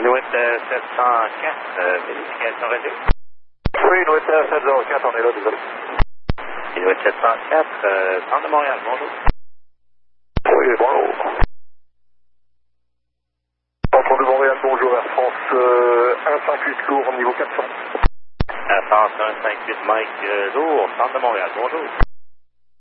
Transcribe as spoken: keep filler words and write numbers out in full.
Inuit euh, sept cent quatre, euh, vérification radio. Oui, Inuit sept zéro quatre, on est là, désolé. Inuit sept cent quatre, euh, centre de Montréal, bonjour. Oui, bonjour. Centre de Montréal, bonjour, Air France euh, un cent cinquante-huit lourd, niveau quatre cents. Air France un cent cinquante-huit Mike euh, lourd, centre de Montréal, bonjour.